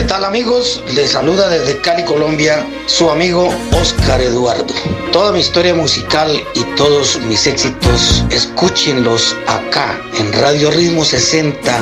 tal amigos? Les saluda desde Cali, Colombia, su amigo Oscar Eduardo. Toda mi historia musical y todos mis éxitos, escúchenlos acá en Radio Ritmo 60